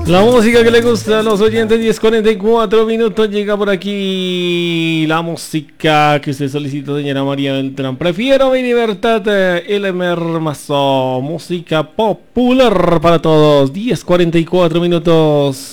La música que le gusta a los oyentes, 10:44 minutos, llega por aquí la música que usted solicitó, señora María Beltrán. Prefiero mi libertad, Elmer Mazo, música popular para todos, 10:44 minutos.